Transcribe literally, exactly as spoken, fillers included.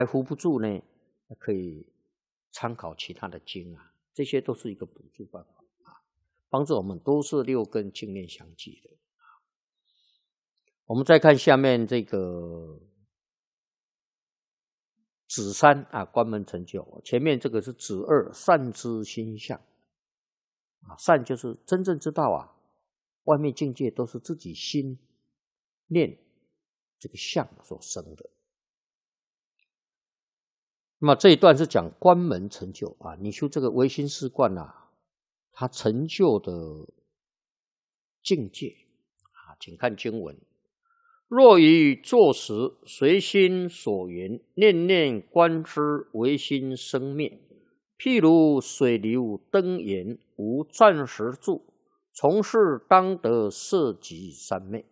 还扶不住呢，可以参考其他的经啊，这些都是一个补助办法啊，帮助我们都是六根净念相继的。我们再看下面这个子三啊，关门成就。前面这个是子二，善知心相啊，善就是真正知道啊，外面境界都是自己心念这个相所生的。那么这一段是讲关门成就啊，你修这个唯心是观啊，它成就的境界啊，请看经文。若于作时，随心所缘，念念观之，唯心生灭。譬如水流灯炎，无暂时住，从事当得色即三昧。